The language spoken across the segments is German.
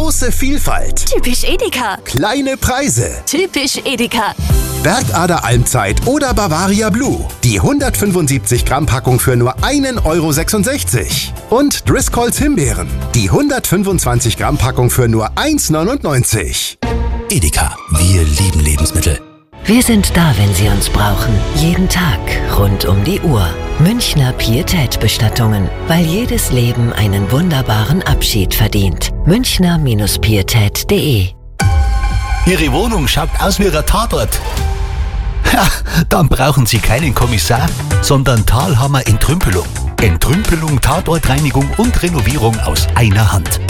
Große Vielfalt. Typisch Edeka. Kleine Preise. Typisch Edeka. Bergader Almzeit oder Bavaria Blue. Die 175 Gramm Packung für nur 1,66 €. Und Driscolls Himbeeren. Die 125 Gramm Packung für nur 1,99 €. Edeka, wir lieben Lebensmittel. Wir sind da, wenn Sie uns brauchen. Jeden Tag, rund um die Uhr. Münchner Pietät-Bestattungen. Weil jedes Leben einen wunderbaren Abschied verdient. Münchner-pietät.de. Ihre Wohnung schaut aus wie ein Tatort. Ja, dann brauchen Sie keinen Kommissar, sondern Thalhammer Entrümpelung. Entrümpelung, Tatortreinigung und Renovierung aus einer Hand.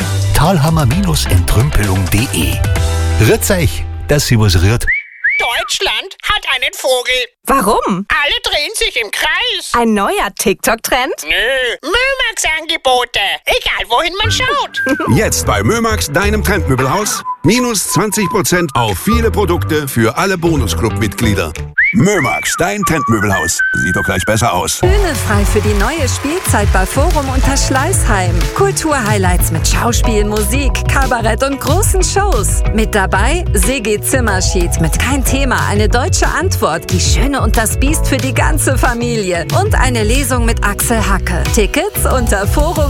Thalhammer-entrümpelung.de. Rührt's euch, dass Sie was rührt. Deutschland hat einen Vogel. Warum? Alle drehen sich im Kreis. Ein neuer TikTok-Trend? Nö, Mömax-Angebote. Egal, wohin man schaut. Jetzt bei Mömax, deinem Trendmöbelhaus. Minus 20% auf viele Produkte für alle Bonusclub-Mitglieder. Mömax, dein Trendmöbelhaus. Sieht doch gleich besser aus. Bühne frei für die neue Spielzeit bei Forum unter Schleißheim. Kulturhighlights mit Schauspiel, Musik, Kabarett und großen Shows. Mit dabei Sigi Zimmerschied mit Kein Thema, eine deutsche Antwort, Die Schöne und das Biest für die ganze Familie. Und eine Lesung mit Axel Hacke. Tickets unter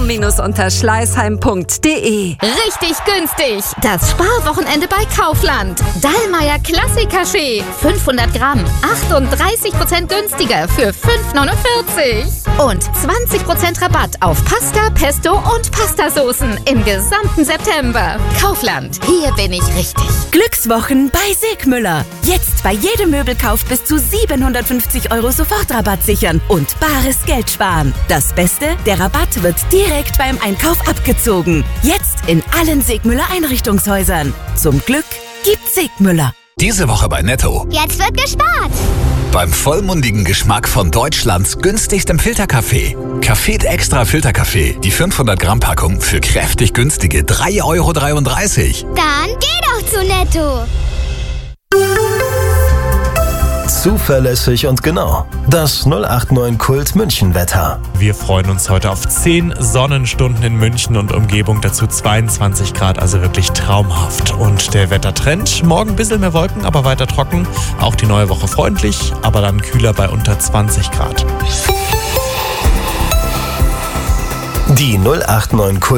forum-schleißheim.de. Richtig günstig. Das Sparwochenende bei Kaufland. Dallmayr Klassik-Kaffee. 500 Gramm. 38% günstiger für 5,49 €. Und 20% Rabatt auf Pasta, Pesto und Pastasoßen im gesamten September. Kaufland. Hier bin ich richtig. Glückswochen bei Segmüller. Jetzt bei jedem Möbelkauf bis zu 750 € Sofortrabatt sichern und bares Geld sparen. Das Beste, der Rabatt wird direkt beim Einkauf abgezogen. Jetzt in allen Segmüller Einrichtungshäusern. Zum Glück gibt's Segmüller. Diese Woche bei Netto. Jetzt wird gespart. Beim vollmundigen Geschmack von Deutschlands günstigstem Filterkaffee. Café Extra Filterkaffee. Die 500 Gramm Packung für kräftig günstige 3,33 €. Dann geh doch zu Netto. Zuverlässig und genau. Das 089 Kult München Wetter. Wir freuen uns heute auf 10 Sonnenstunden in München und Umgebung, dazu 22 Grad, also wirklich traumhaft. Und der Wettertrend, morgen ein bisschen mehr Wolken, aber weiter trocken. Auch die neue Woche freundlich, aber dann kühler bei unter 20 Grad. Die 089 Kult